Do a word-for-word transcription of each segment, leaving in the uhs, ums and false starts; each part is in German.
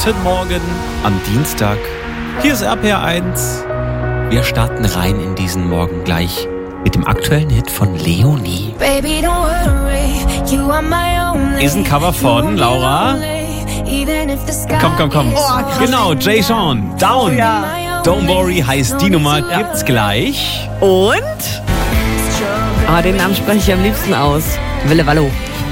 Guten Morgen am Dienstag. Hier ist R P R eins. Wir starten rein in diesen Morgen gleich mit dem aktuellen Hit von Leonie. Baby, don't worry, you are my only. Ist ein Cover von Laura. Komm, komm, komm. Oh, genau, Jay Sean. Down. Ja. Don't worry heißt die Nummer. Gibt's gleich. Und? Ah, den Namen spreche ich am liebsten aus. Wille Wallo.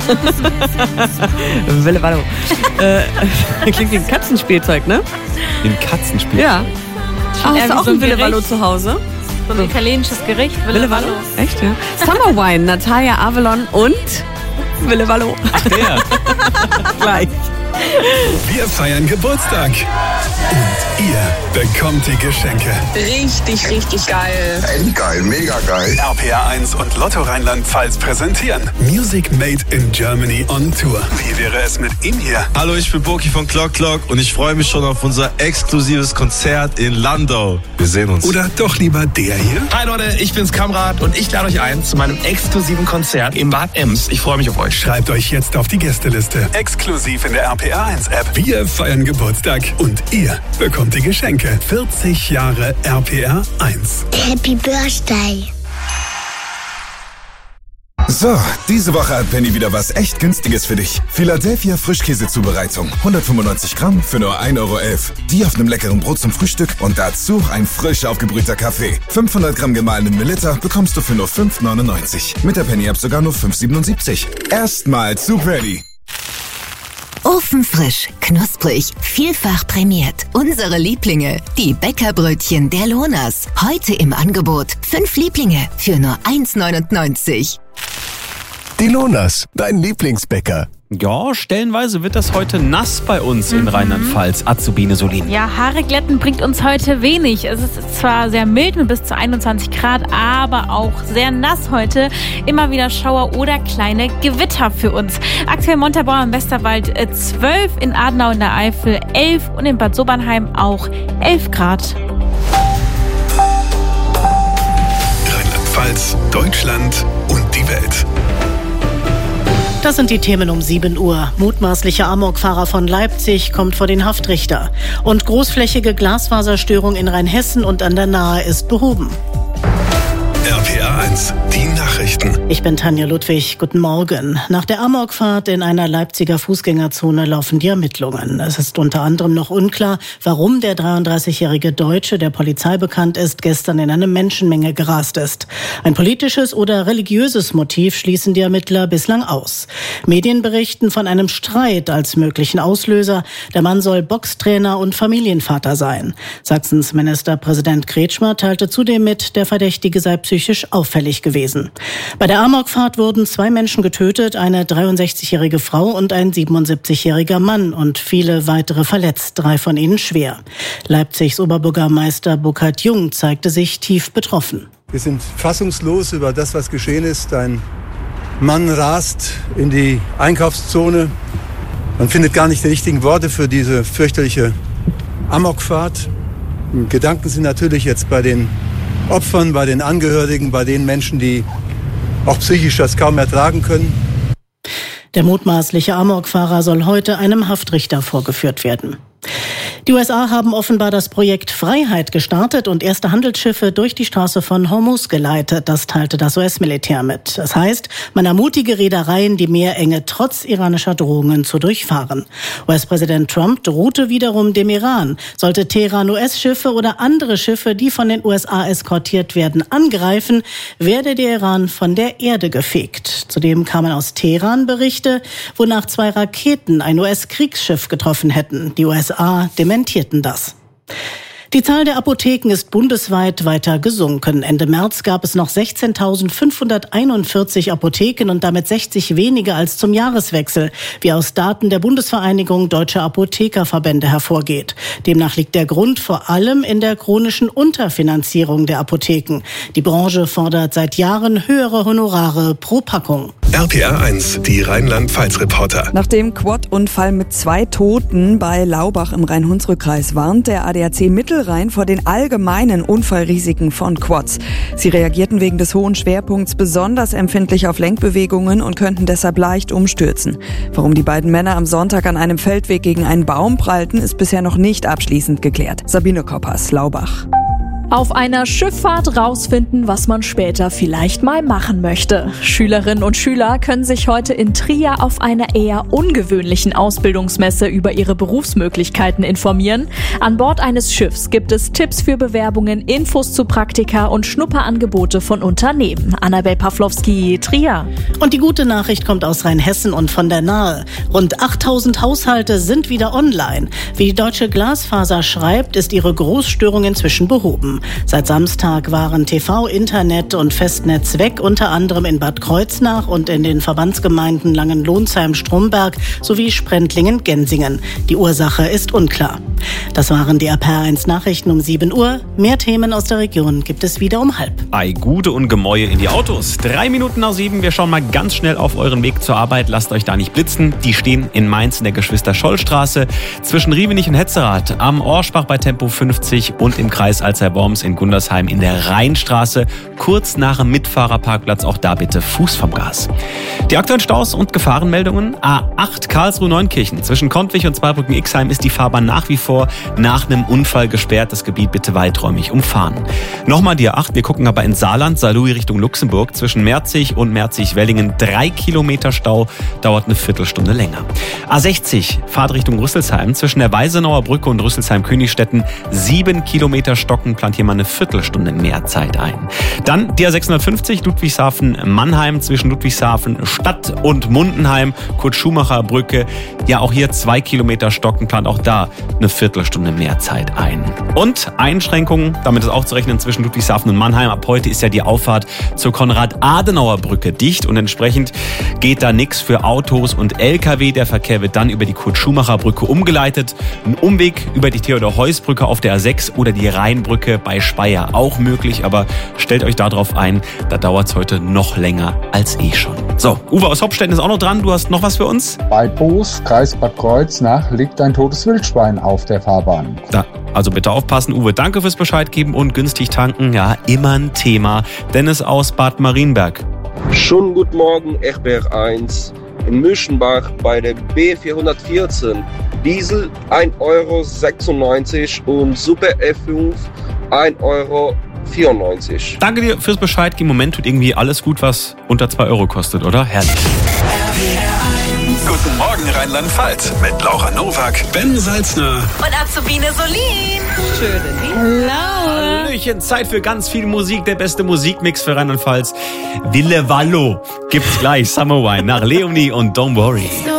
Wille Wallo. äh, klingt wie ein Katzenspielzeug, ne? Ein Katzenspiel. Ja. Ah, hast du auch so ein ein Wille Gericht. Wallo zu Hause? So ein italienisches Gericht, Wille Wallo. Echt, ja? Summer Wine, Natalia Avalon und Wille Wallo. Ach, der. Gleich. Wir feiern Geburtstag. Und ihr bekommt die Geschenke. Richtig, richtig geil. Endgeil, mega geil. R P R eins und Lotto Rheinland-Pfalz präsentieren Music Made in Germany on Tour. Wie wäre es mit ihm hier? Hallo, ich bin Boki von Clock Clock und ich freue mich schon auf unser exklusives Konzert in Landau. Wir sehen uns. Oder doch lieber der hier? Hi Leute, ich bin's Kamrat und ich lade euch ein zu meinem exklusiven Konzert im Bad Ems. Ich freue mich auf euch. Schreibt euch jetzt auf die Gästeliste. Exklusiv in der R P R eins App. Wir feiern Geburtstag und ihr bekommt die Geschenke. vierzig Jahre R P R eins. Happy Birthday. So, diese Woche hat Penny wieder was echt Günstiges für dich. Philadelphia Frischkäsezubereitung. hundertfünfundneunzig Gramm für nur ein Euro elf. Die auf einem leckeren Brot zum Frühstück und dazu ein frisch aufgebrühter Kaffee. fünfhundert Gramm gemahlenen Melitta bekommst du für nur fünf neunundneunzig. Mit der Penny-App sogar nur fünf siebenundsiebzig. Erstmal zu Ready. Ofenfrisch, knusprig, vielfach prämiert. Unsere Lieblinge, die Bäckerbrötchen der Lonas. Heute im Angebot. Fünf Lieblinge für nur eins neunundneunzig. Die Lonas, dein Lieblingsbäcker. Ja, stellenweise wird das heute nass bei uns in Mhm. Rheinland-Pfalz. Azubine Solin. Ja, Haare glätten bringt uns heute wenig. Es ist zwar sehr mild mit bis zu einundzwanzig Grad, aber auch sehr nass heute. Immer wieder Schauer oder kleine Gewitter für uns. Aktuell Montabaur im Westerwald äh, zwölf, in Adenau in der Eifel elf und in Bad Sobernheim auch elf Grad. Rheinland-Pfalz, Deutschland und die Welt. Das sind die Themen um sieben Uhr. Mutmaßlicher Amokfahrer von Leipzig kommt vor den Haftrichter. Und großflächige Glasfaserstörung in Rheinhessen und an der Nahe ist behoben. R P R eins, die Nachrichten. Ich bin Tanja Ludwig. Guten Morgen. Nach der Amokfahrt in einer Leipziger Fußgängerzone laufen die Ermittlungen. Es ist unter anderem noch unklar, warum der dreiunddreißigjährige Deutsche, der Polizei bekannt ist, gestern in eine Menschenmenge gerast ist. Ein politisches oder religiöses Motiv schließen die Ermittler bislang aus. Medien berichten von einem Streit als möglichen Auslöser. Der Mann soll Boxtrainer und Familienvater sein. Sachsens Ministerpräsident Kretschmer teilte zudem mit, der Verdächtige sei psychisch auffällig gewesen. Bei der Amokfahrt wurden zwei Menschen getötet, eine dreiundsechzigjährige Frau und ein siebenundsiebzigjähriger Mann und viele weitere verletzt, drei von ihnen schwer. Leipzigs Oberbürgermeister Burkhard Jung zeigte sich tief betroffen. Wir sind fassungslos über das, was geschehen ist. Ein Mann rast in die Einkaufszone. Man findet gar nicht die richtigen Worte für diese fürchterliche Amokfahrt. Gedanken sind natürlich jetzt bei den Opfern, bei den Angehörigen, bei den Menschen, die auch psychisch das kaum ertragen können. Der mutmaßliche Amokfahrer soll heute einem Haftrichter vorgeführt werden. Die U S A haben offenbar das Projekt Freiheit gestartet und erste Handelsschiffe durch die Straße von Hormuz geleitet. Das teilte das U S-Militär mit. Das heißt, man ermutige Reedereien, die Meerenge trotz iranischer Drohungen zu durchfahren. U S-Präsident Trump drohte wiederum dem Iran. Sollte Teheran U S-Schiffe oder andere Schiffe, die von den U S A eskortiert werden, angreifen, werde der Iran von der Erde gefegt. Zudem kamen aus Teheran Berichte, wonach zwei Raketen ein U S-Kriegsschiff getroffen hätten. Die U S A dementierten das. Die Zahl der Apotheken ist bundesweit weiter gesunken. Ende März gab es noch sechzehntausendfünfhunderteinundvierzig Apotheken und damit sechzig weniger als zum Jahreswechsel, wie aus Daten der Bundesvereinigung Deutscher Apothekerverbände hervorgeht. Demnach liegt der Grund vor allem in der chronischen Unterfinanzierung der Apotheken. Die Branche fordert seit Jahren höhere Honorare pro Packung. R P R eins, die Rheinland-Pfalz-Reporter. Nach dem Quad-Unfall mit zwei Toten bei Laubach im Rhein-Hunsrück-Kreis warnt der A D A C Mittel- Niederrhein vor den allgemeinen Unfallrisiken von Quads. Sie reagierten wegen des hohen Schwerpunkts besonders empfindlich auf Lenkbewegungen und könnten deshalb leicht umstürzen. Warum die beiden Männer am Sonntag an einem Feldweg gegen einen Baum prallten, ist bisher noch nicht abschließend geklärt. Sabine Koppers, Laubach. Auf einer Schifffahrt rausfinden, was man später vielleicht mal machen möchte. Schülerinnen und Schüler können sich heute in Trier auf einer eher ungewöhnlichen Ausbildungsmesse über ihre Berufsmöglichkeiten informieren. An Bord eines Schiffs gibt es Tipps für Bewerbungen, Infos zu Praktika und Schnupperangebote von Unternehmen. Annabel Pawlowski, Trier. Und die gute Nachricht kommt aus Rheinhessen und von der Nahe. Rund achttausend Haushalte sind wieder online. Wie die Deutsche Glasfaser schreibt, ist ihre Großstörung inzwischen behoben. Seit Samstag waren T V, Internet und Festnetz weg, unter anderem in Bad Kreuznach und in den Verbandsgemeinden Langenlohnsheim, Stromberg sowie Sprendlingen-Gensingen. Die Ursache ist unklar. Das waren die R P R eins Nachrichten um sieben Uhr. Mehr Themen aus der Region gibt es wieder um halb. Ei, Gude und Gemäue in die Autos. Drei Minuten nach sieben. Wir schauen mal ganz schnell auf euren Weg zur Arbeit. Lasst euch da nicht blitzen. Die stehen in Mainz in der Geschwister-Scholl-Straße zwischen Rievenich und Hetzerath, am Orschbach bei Tempo fünfzig und im Kreis Alzey-Worms in Gundersheim in der Rheinstraße, kurz nach dem Mitfahrerparkplatz. Auch da bitte Fuß vom Gas. Die aktuellen Staus und Gefahrenmeldungen. A acht Karlsruhe-Neunkirchen. Zwischen Kontwich und Zweibrücken-Ixheim ist die Fahrbahn nach wie vor nach einem Unfall gesperrt. Das Gebiet bitte weiträumig umfahren. Nochmal die A acht. Wir gucken aber in Saarland, Saarlouis Richtung Luxemburg. Zwischen Merzig und Merzig-Wellingen drei Kilometer Stau. Dauert eine Viertelstunde länger. A sechzig. Fahrt Richtung Rüsselsheim. Zwischen der Weisenauer Brücke und Rüsselsheim-Königstetten sieben Kilometer stocken. Plant hier mal eine Viertelstunde mehr Zeit ein. Dann die A sechshundertfünfzig. Ludwigshafen-Mannheim. Zwischen Ludwigshafen Stadt und Mundenheim. Kurt-Schumacher-Brücke. Ja, auch hier zwei Kilometer stocken. Plant auch da eine Viertelstunde mehr Zeit ein. Und Einschränkungen, damit ist auch zu rechnen, zwischen Ludwigshafen und Mannheim. Ab heute ist ja die Auffahrt zur Konrad-Adenauer-Brücke dicht und entsprechend geht da nichts für Autos und L K W. Der Verkehr wird dann über die Kurt-Schumacher-Brücke umgeleitet. Ein Umweg über die Theodor-Heuss-Brücke auf der A sechs oder die Rheinbrücke bei Speyer auch möglich, aber stellt euch darauf ein, da dauert es heute noch länger als eh schon. So, Uwe aus Hopstetten ist auch noch dran. Du hast noch was für uns? Bei Boos, Kreis Bad Kreuznach, liegt ein totes Wildschwein auf der Fahrbahn. Da, also bitte aufpassen, Uwe. Danke fürs Bescheid geben und günstig tanken. Ja, immer ein Thema. Dennis aus Bad Marienberg. Schönen guten Morgen, R P R eins. In Müschenbach bei der B vierhundertvierzehn. Diesel ein Euro sechsundneunzig und Super F fünf ein Euro vierundneunzig. Danke dir fürs Bescheid. Im Moment tut irgendwie alles gut, was unter zwei Euro kostet, oder? Herrlich. Guten Morgen Rheinland-Pfalz mit Laura Nowak, Ben Salzner und Azubine Solin. Schöne Hallo. Hallöchen, Zeit für ganz viel Musik. Der beste Musikmix für Rheinland-Pfalz. Wille Wallo gibt's gleich. Summer Wine nach Leonie und Don't Worry.